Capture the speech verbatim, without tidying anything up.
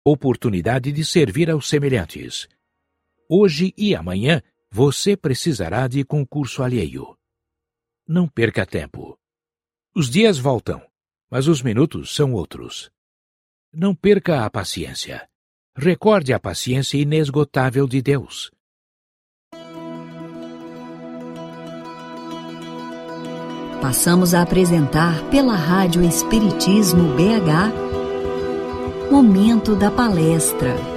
oportunidade de servir aos semelhantes. Hoje e amanhã, você precisará de concurso alheio. Não perca tempo. Os dias voltam, mas os minutos são outros. Não perca a paciência. Recorde a paciência inesgotável de Deus. Passamos a apresentar pela Rádio Espiritismo B H Momento da Palestra.